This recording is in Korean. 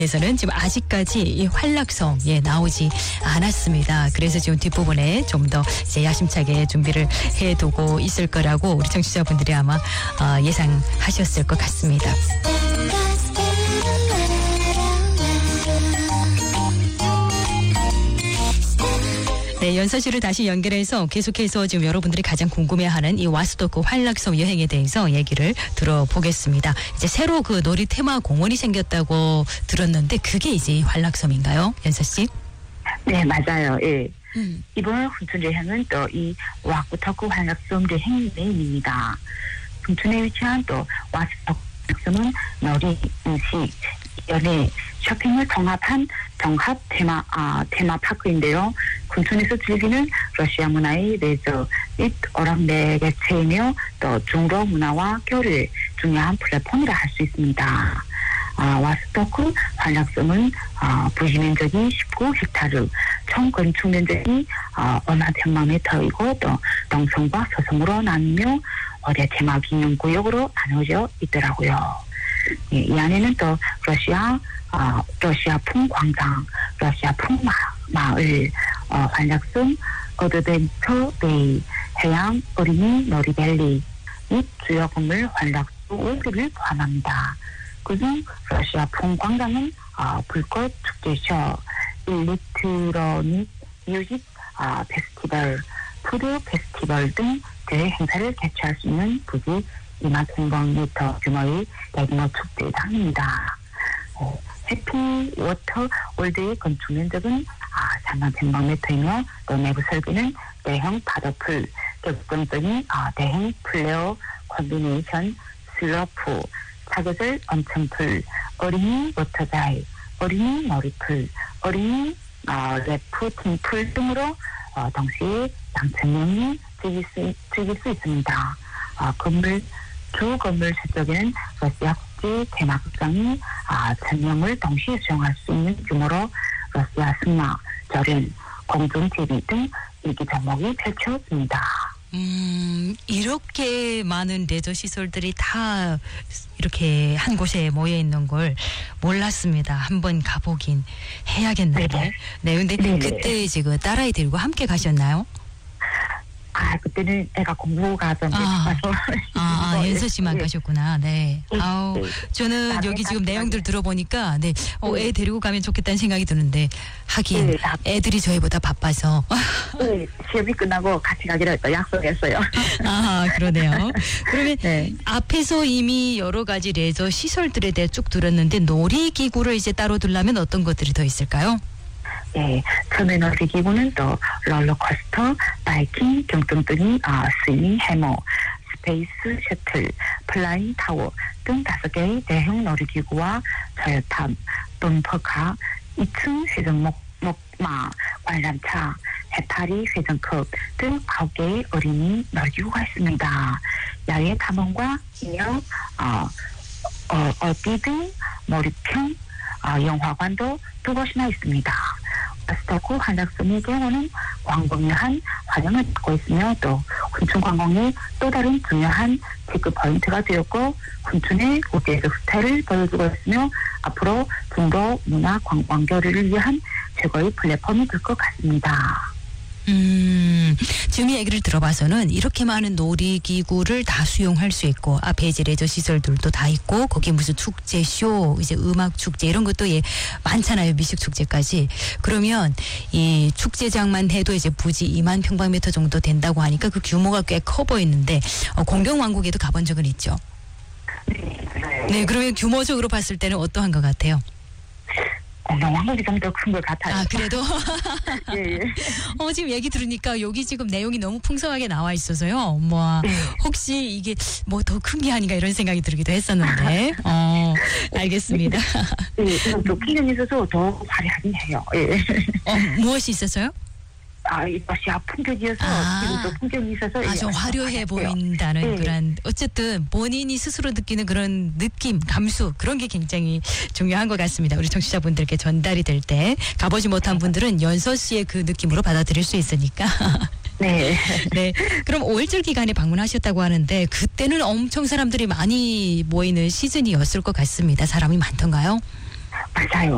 에서는 지금 아직까지 이 활락성 나오지 않았습니다. 그래서 지금 뒷부분에 좀 더 이제 야심차게 준비를 해두고 있을 거라고 우리 청취자분들이 아마 예상하셨을 것 같습니다. 네, 연서 씨를 다시 연결해서 계속해서 지금 여러분들이 가장 궁금해하는 이 와스토크 활락섬 여행에 대해서 얘기를 들어보겠습니다. 이제 새로 그 놀이 테마 공원이 생겼다고 들었는데 그게 이제 활락섬인가요, 연서 씨? 네, 맞아요. 예. 이번 훈춘 여행은 또 이 와스토크 활락섬 여행 메인입니다. 훈춘에 위치한 또 와스토크 활락섬은 놀이, 음식, 연애, 쇼핑을 통합한 종합 테마파크인데요. 군촌에서 즐기는 러시아 문화의 레저 및 오락내의 체이며 또 중로 문화와 교류의 중요한 플랫폼이라 할 수 있습니다. 와스토크 활락섬은 부지 면적이 19헥타르, 총 건축 면적이 51,000m 이고 또 동성과 서성으로 나뉘며 어대 테마 기념구역으로 나눠져 있더라고요. 이 안에는 또 러시아풍 광장, 러시아풍 마을, 활락섬, 어드벤처 베이, 해양 어린이 놀이밸리 및 주요 건물 활락섬 5개를 포함합니다. 그중 러시아풍 광장은 불꽃 축제쇼, 일렉트로닉 뮤직 페스티벌, 푸드 페스티벌 등 대회 행사를 개최할 수 있는 부지 23,000m 규모의 대규모 축제장입니다. 해피워터 월드의 건축 면적은 31,100m 이며 또 내부 설계는 대형 파도풀, 격전적인 대형 플레어 콤비네이션, 슬로프, 사계절 온천풀, 어린이 워터자이, 어린이 놀이풀, 어린이 래프팅풀 등으로 동시에 2,000명이 즐길 수 있습니다. 주 건물 서쪽에는 러시아 국제 테마극장이 1,000명을 동시에 수용할 수 있는 규모로 러시아 승마, 절연, 공중 TV 등 일기 종목이 펼쳐집니다. 이렇게 많은 레저 시설들이 다 이렇게 한 곳에 모여 있는 걸 몰랐습니다. 한번 가보긴 해야겠네요. 네, 근데 그때 지금 딸아이 들고 함께 가셨나요? 그때는 애가 공부가 좀 바빠서. 연서 씨만 가셨구나. 네. 저는 여기 지금 내용들 들어보니까, 애 데리고 가면 좋겠다는 생각이 드는데, 하긴, 애들이 저희보다 바빠서. 네, 시험이 끝나고 같이 가기로 약속했어요. 그러네요. 그러면 앞에서 이미 여러 가지 레저 시설들에 대해 쭉 들었는데, 놀이기구를 이제 따로 두려면 어떤 것들이 더 있을까요? 네, 처음에 놀이기구는 또 롤러코스터, 바이킹, 경등등이 스윙 해머, 스페이스 셔틀, 플라잉 타워 등 5개의 대형 놀이기구와 저열탑, 범퍼카, 2층 회전목마, 관람차, 해파리 회전컵 등 9개의 어린이 놀이기구가 있습니다. 야외 탐험과 인형, 어디 등 놀이평, 영화관도 2곳이나 있습니다. 와스토크 활락섬의 경우는 관광유한 환영을 받고 있으며 또 훈춘 관광의 또 다른 중요한 체크 포인트가 되었고 훈춘의 국제적 스타일을 보여주고 있으며 앞으로 중도 문화 관광 교류를 위한 최고의 플랫폼이 될 것 같습니다. 지금 이 얘기를 들어봐서는 이렇게 많은 놀이기구를 다 수용할 수 있고 앞에 이제 레저 시설들도 다 있고 거기 무슨 축제쇼 이제 음악 축제 이런 것도 많잖아요. 미식 축제까지. 그러면 이 축제장만 해도 이제 부지 2만 평방미터 정도 된다고 하니까 그 규모가 꽤 커 보이는데 공경왕국에도 가본 적은 있죠. 네, 그러면 규모적으로 봤을 때는 어떠한 것 같아요? 공경왕국이 좀 더 큰 것 같아요. 그래도? 예. 지금 얘기 들으니까 여기 지금 내용이 너무 풍성하게 나와 있어서요. 혹시 이게 더 큰 게 아닌가 이런 생각이 들기도 했었는데. 알겠습니다. 또 풍경이 있어서 더 화려하긴 해요. 무엇이 있었어요? 러시아 풍경이어서 또 풍경이 있어서 좀 화려해 보인다는 그런 어쨌든 본인이 스스로 느끼는 그런 느낌, 감수 그런 게 굉장히 중요한 것 같습니다. 우리 청취자분들께 전달이 될 때 가보지 못한 분들은 연서 씨의 그 느낌으로 받아들일 수 있으니까. 네. 그럼 5일절 기간에 방문하셨다고 하는데 그때는 엄청 사람들이 많이 모이는 시즌이었을 것 같습니다. 사람이 많던가요? 맞아요.